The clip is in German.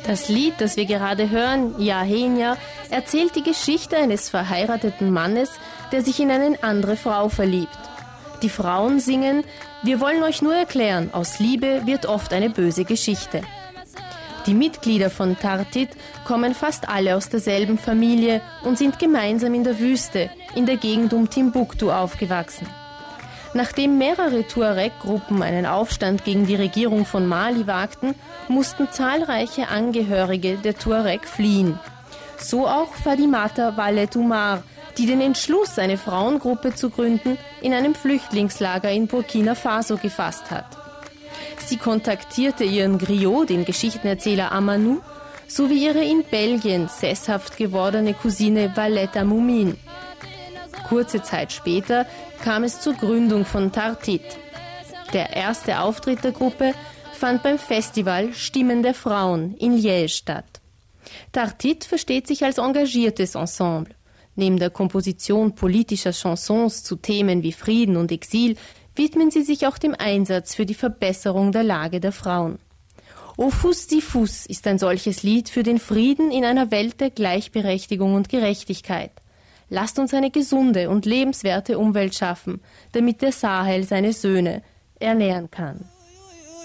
Das Lied, das wir gerade hören, Ja Henia, erzählt die Geschichte eines verheirateten Mannes, der sich in eine andere Frau verliebt. Die Frauen singen, wir wollen euch nur erklären, aus Liebe wird oft eine böse Geschichte. Die Mitglieder von Tartit kommen fast alle aus derselben Familie und sind gemeinsam in der Wüste, in der Gegend um Timbuktu aufgewachsen. Nachdem mehrere Tuareg-Gruppen einen Aufstand gegen die Regierung von Mali wagten, mussten zahlreiche Angehörige der Tuareg fliehen. So auch Fadimata Wallet Umar, die den Entschluss, eine Frauengruppe zu gründen, in einem Flüchtlingslager in Burkina Faso gefasst hat. Sie kontaktierte ihren Griot, den Geschichtenerzähler Amanou, sowie ihre in Belgien sesshaft gewordene Cousine Valletta Moumin. Kurze Zeit später kam es zur Gründung von Tartit. Der erste Auftritt der Gruppe fand beim Festival Stimmen der Frauen in Liège statt. Tartit versteht sich als engagiertes Ensemble. Neben der Komposition politischer Chansons zu Themen wie Frieden und Exil widmen sie sich auch dem Einsatz für die Verbesserung der Lage der Frauen. O Fous di Fous ist ein solches Lied für den Frieden in einer Welt der Gleichberechtigung und Gerechtigkeit. Lasst uns eine gesunde und lebenswerte Umwelt schaffen, damit der Sahel seine Söhne ernähren kann.